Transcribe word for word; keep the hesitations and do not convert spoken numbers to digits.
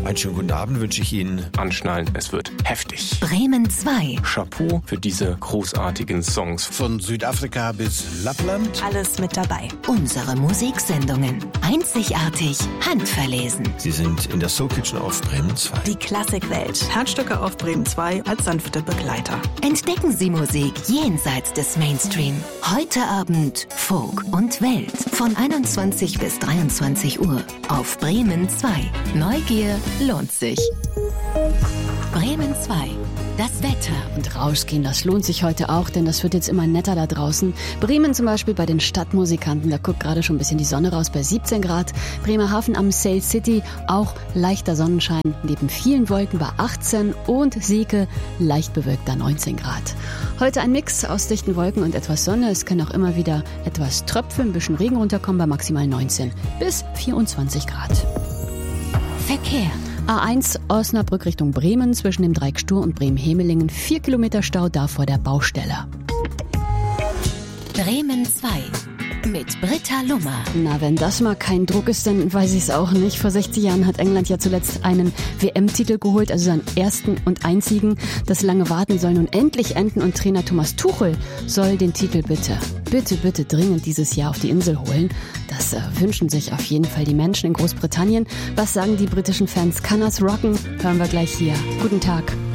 Einen schönen guten Abend wünsche ich Ihnen. Anschnallen, es wird heftig. Bremen zwei. Chapeau für diese großartigen Songs. Von Südafrika bis Lappland. Alles mit dabei. Unsere Musiksendungen. Einzigartig, handverlesen. Sie sind in der Soul Kitchen auf Bremen zwei. Die Klassikwelt. Herzstücke auf Bremen zwei als sanfte Begleiter. Entdecken Sie Musik jenseits des Mainstream. Heute Abend Folk und Welt. Von einundzwanzig bis dreiundzwanzig Uhr auf Bremen zwei. Neugier lohnt sich. Bremen zwei. Das Wetter. Und rausgehen, das lohnt sich heute auch, denn das wird jetzt immer netter da draußen. Bremen zum Beispiel bei den Stadtmusikanten, da guckt gerade schon ein bisschen die Sonne raus bei siebzehn Grad. Bremerhaven am Sail City, auch leichter Sonnenschein, neben vielen Wolken bei achtzehn und Sieke leicht bewölkter neunzehn Grad. Heute ein Mix aus dichten Wolken und etwas Sonne. Es kann auch immer wieder etwas tröpfeln, ein bisschen Regen runterkommen bei maximal neunzehn bis vierundzwanzig Grad. Verkehr. A eins Osnabrück Richtung Bremen zwischen dem Dreieck Stur und Bremen-Hemelingen. Vier Kilometer Stau da vor der Baustelle. Bremen zwei. Mit Britta Lummer. Na, wenn das mal kein Druck ist, dann weiß ich es auch nicht. Vor sechzig Jahren hat England ja zuletzt einen W M-Titel geholt, also seinen ersten und einzigen. Das lange Warten soll nun endlich enden und Trainer Thomas Tuchel soll den Titel bitte, bitte, bitte dringend dieses Jahr auf die Insel holen. Das äh, wünschen sich auf jeden Fall die Menschen in Großbritannien. Was sagen die britischen Fans? Kann das rocken? Hören wir gleich hier. Guten Tag.